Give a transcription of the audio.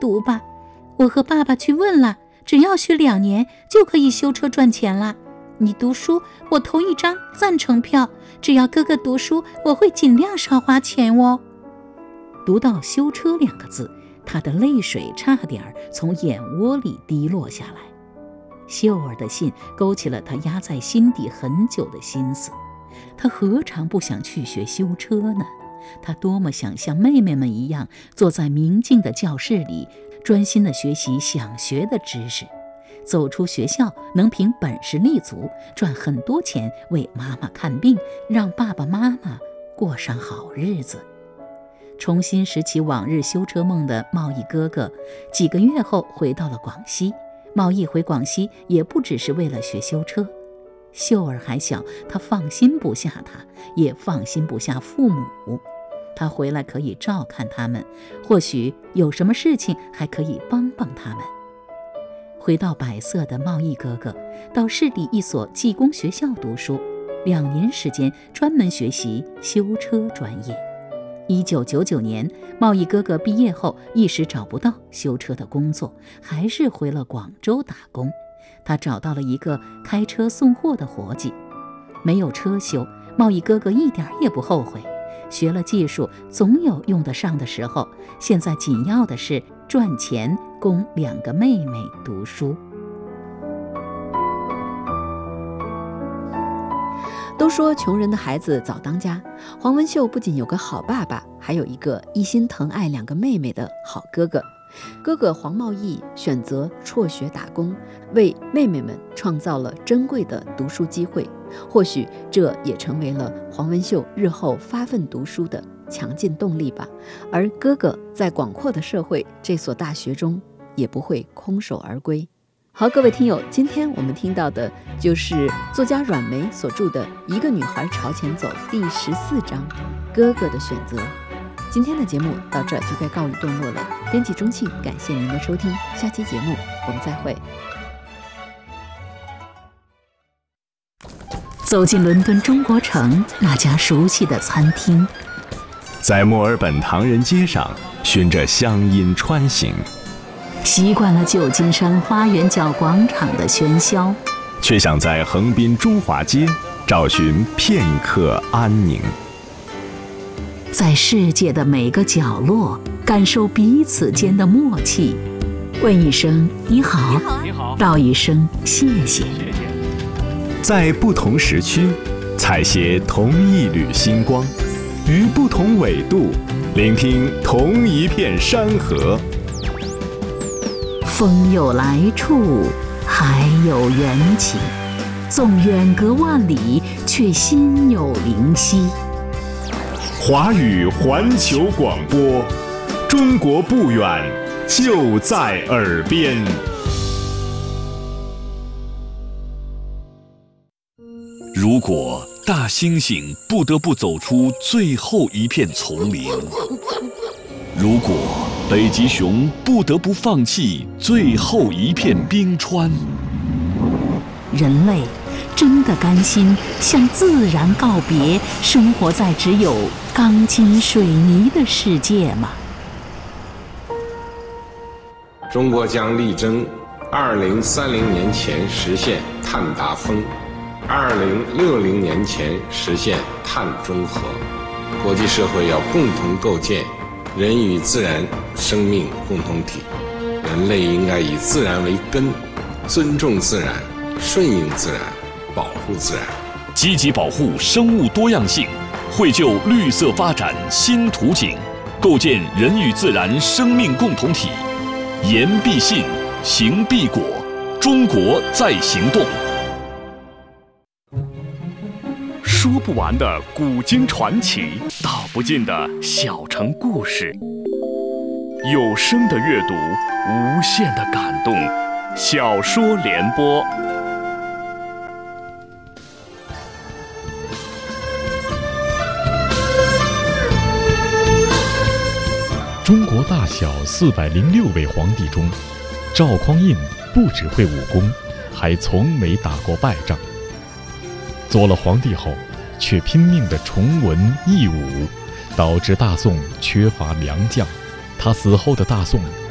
读吧。我和爸爸去问了，只要学2年就可以修车赚钱了。你读书，我投1张赞成票，只要哥哥读书，我会尽量少花钱哦。 读到修车2个字，他的泪水差点从眼窝里滴落下来。秀儿的信勾起了他压在心底很久的心思，他何尝不想去学修车呢？他多么想像妹妹们一样，坐在明净的教室里，专心地学习想学的知识，走出学校能凭本事立足，赚很多钱为妈妈看病，让爸爸妈妈过上好日子。重新拾起往日修车梦的茂义哥哥，几个月后回到了广西。茂义回广西也不只是为了学修车，秀儿还小，他放心不下他，也放心不下父母。他回来可以照看他们，或许有什么事情还可以帮帮他们。回到百色的茂义哥哥，到市里一所技工学校读书，2年时间专门学习修车专业。1999年，茂义哥哥毕业后一时找不到修车的工作，还是回了广州打工。他找到了一个开车送货的活计，没有车修，茂义哥哥一点也不后悔。学了技术，总有用得上的时候。现在紧要的是赚钱，供2个妹妹读书。 都说穷人的孩子早当家，黄文秀不仅有个好爸爸，还有一个一心疼爱2个妹妹的好哥哥。哥哥黄茂义选择辍学打工，为妹妹们创造了珍贵的读书机会，或许这也成为了黄文秀日后发奋读书的强劲动力吧。而哥哥在广阔的社会这所大学中也不会空手而归。好，各位听友，今天我们听到的就是作家阮梅所著的《一个女孩朝前走》第14章哥哥的选择。今天的节目到这就该告一段落了，编辑钟庆，感谢您的收听，下期节目我们再会。 走进伦敦中国城那家熟悉的餐厅， 在墨尔本唐人街上循着乡音穿行， 习惯了旧金山花园角广场的喧嚣， 却想在横滨中华街找寻片刻安宁。 在世界的每个角落感受彼此间的默契，问一声你好，道一声谢谢。 在不同时区采撷同一缕星光，于不同纬度聆听同一片山河。 风有来处，海有缘起，纵远隔万里，却心有灵犀。 华语环球广播，中国不远，就在耳边。 如果大猩猩不得不走出最后一片丛林，如果北极熊不得不放弃最后一片冰川， 人类真的甘心向自然告别，生活在只有钢筋水泥的世界吗？ 中国将力争2030年前实现碳达峰，2060年前实现碳中和。国际社会要共同构建人与自然生命共同体，人类应该以自然为根，尊重自然，顺应自然，保护自然， 积极保护生物多样性，绘就绿色发展新图景，构建人与自然生命共同体。言必信，行必果，中国在行动。说不完的古今传奇，道不尽的小城故事。有声的阅读，无限的感动。小说联播。 中国大小406位皇帝中，赵匡胤不只会武功，还从没打过败仗。做了皇帝后，却拼命地崇文抑武，导致大宋缺乏良将。他死后的大宋